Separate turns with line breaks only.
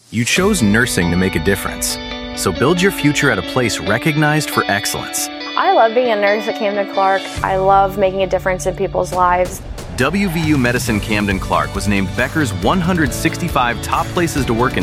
You chose nursing to make a difference. So build your future at a place recognized for excellence.
I love being a nurse at Camden Clark. I love making a difference in people's lives.
WVU Medicine Camden Clark was named Becker's 165 top places to work in